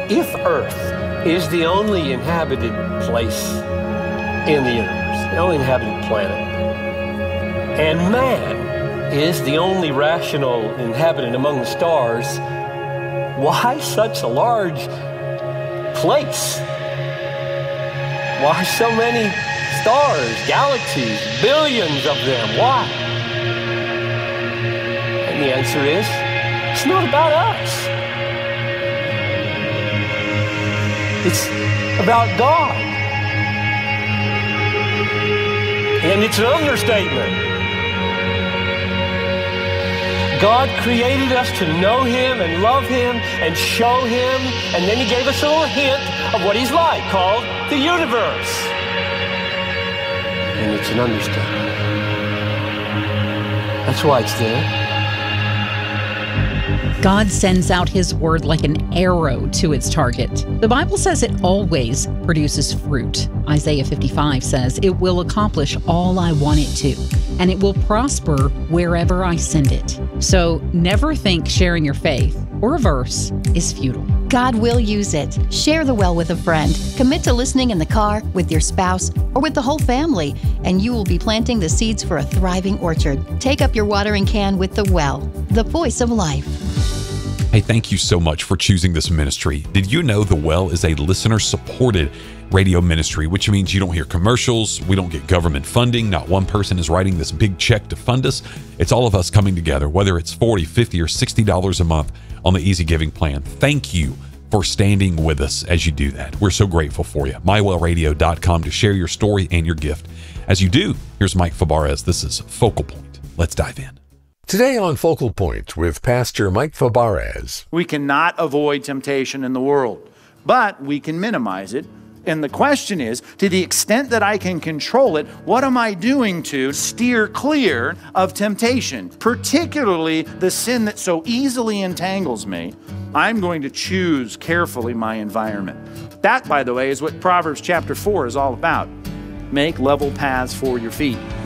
If Earth is the only inhabited place in the universe, the only inhabited planet, and man is the only rational inhabitant among the stars, why such a large place? Why so many stars, galaxies, billions of them? Why? And the answer is, it's not about us. It's about God. And it's an understatement. God created us to know Him and love Him and show Him, and then He gave us a little hint of what He's like, called the universe. And it's an understatement. That's why it's there. God sends out His word like an arrow to its target. The Bible says it always produces fruit. Isaiah 55 says, "It will accomplish all I want it to, and it will prosper wherever I send it." So never think sharing your faith or a verse is futile. God will use it. Share the well with a friend. Commit to listening in the car, with your spouse, or with the whole family, and you will be planting the seeds for a thriving orchard. Take up your watering can with the well, the voice of life. Hey, thank you so much for choosing this ministry. Did you know The Well is a listener-supported radio ministry, which means you don't hear commercials, we don't get government funding, not one person is writing this big check to fund us. It's all of us coming together, whether it's $40, $50, or $60 a month on the Easy Giving plan. Thank you for standing with us as you do that. We're so grateful for you. MyWellRadio.com to share your story and your gift. As you do, here's Mike Fabarez. This is Focal Point. Let's dive in. Today on Focal Point with Pastor Mike Fabarez. We cannot avoid temptation in the world, but we can minimize it. And the question is, to the extent that I can control it, what am I doing to steer clear of temptation, particularly the sin that so easily entangles me? I'm going to choose carefully my environment. That, by the way, is what Proverbs chapter 4 is all about. Make level paths for your feet.